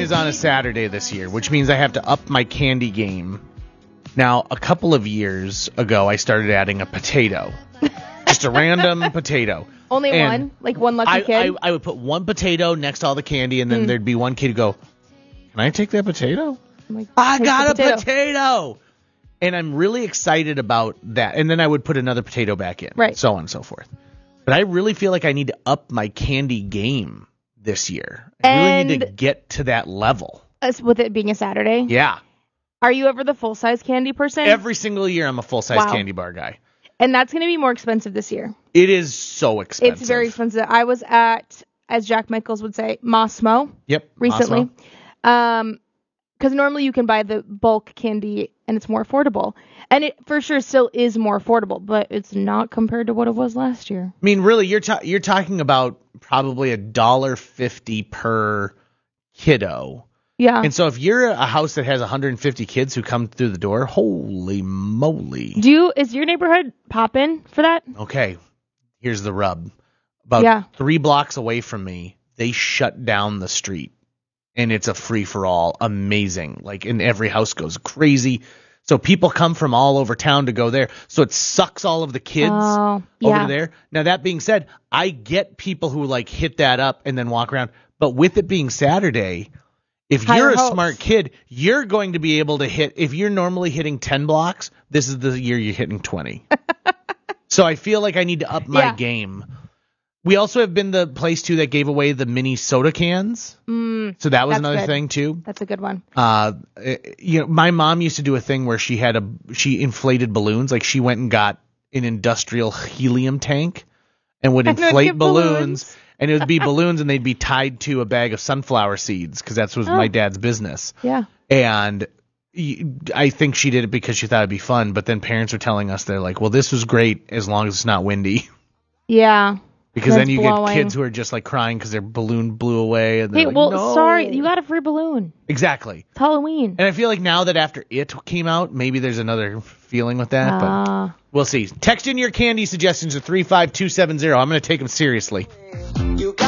is on a Saturday this year, which means I have to up my candy game. Now, a couple of years ago, I started adding a potato. Just a random potato. Only one? Like one lucky kid? I would put one potato next to all the candy, and then there'd be one kid who go, can I take that potato? Like, I got a potato! And I'm really excited about that. And then I would put another potato back in. Right. So on and so forth. But I really feel like I need to up my candy game this year. I really need to get to that level. With it being a Saturday? Yeah. Are you ever the full-size candy person? Every single year I'm a full-size candy bar guy. And that's going to be more expensive this year. It is so expensive. It's very expensive. I was at, as Jack Michaels would say, Mossmo. Yep. Recently. Because normally you can buy the bulk candy and it's more affordable. And it for sure still is more affordable, but it's not compared to what it was last year. I mean, really, you're talking about probably $1.50 per kiddo. Yeah. And so if you're a house that has 150 kids who come through the door, holy moly. Is your neighborhood poppin' for that? Okay. Here's the rub. About 3 blocks away from me, they shut down the street. And it's a free-for-all. Amazing. Like, and every house goes crazy. So people come from all over town to go there. So it sucks all of the kids over there. Now, that being said, I get people who, like, hit that up and then walk around. But with it being Saturday, if you're a smart kid, you're going to be able to hit – if you're normally hitting 10 blocks, this is the year you're hitting 20. So I feel like I need to up my game. We also have been the place, too, that gave away the mini soda cans. So that was another thing, too. That's a good one. My mom used to do a thing where she inflated balloons. Like, she went and got an industrial helium tank and would inflate balloons. And it would be balloons, and they'd be tied to a bag of sunflower seeds, because that was my dad's business. Yeah. And I think she did it because she thought it'd be fun. But then parents were telling us, they're like, well, this was great as long as it's not windy. Yeah. Because then you get kids who are just like crying because their balloon blew away. And no. Sorry, you got a free balloon. Exactly. It's Halloween. And I feel like now that after it came out, maybe there's another feeling with that. But we'll see. Text in your candy suggestions to 35270. I'm going to take them seriously. You got